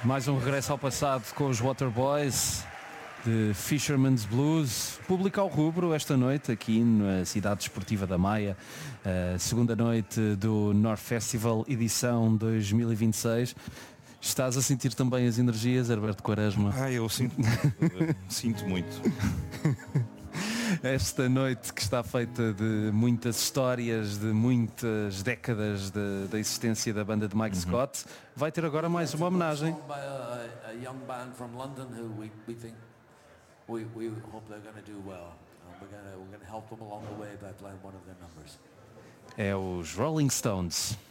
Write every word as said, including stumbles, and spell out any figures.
Mais um regresso ao passado com os Waterboys de Fisherman's Blues. Público ao rubro esta noite aqui na cidade desportiva da Maia, a segunda noite do North Festival edição dois mil e vinte e seis. Estás a sentir também as energias, Herberto Quaresma? Ah, eu sinto, sinto muito. Esta noite que está feita de muitas histórias, de muitas décadas de, da existência da banda de Mike uhum. Scott, vai ter agora mais uma homenagem. É os Rolling Stones.